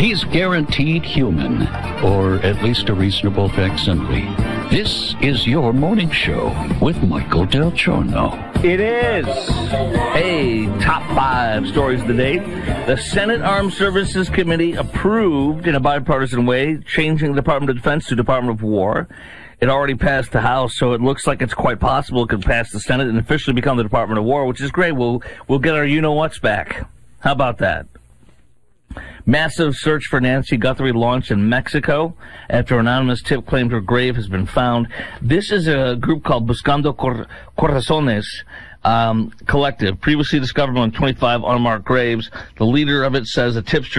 He's guaranteed human, or at least a reasonable facsimile. This is your morning show with Michael Del Giorno. It is. Hey, top 5 stories of the day. The Senate Armed Services Committee approved, in a bipartisan way, changing the Department of Defense to Department of War. It already passed the House, so it looks like it's quite possible it could pass the Senate and officially become the Department of War, which is great. We'll get our you-know-whats back. How about that? Massive search for Nancy Guthrie launched in Mexico after an anonymous tip claimed her grave has been found. This is a group called Buscando Corazones Collective, previously discovered on 25 unmarked graves. The leader of it says a tipster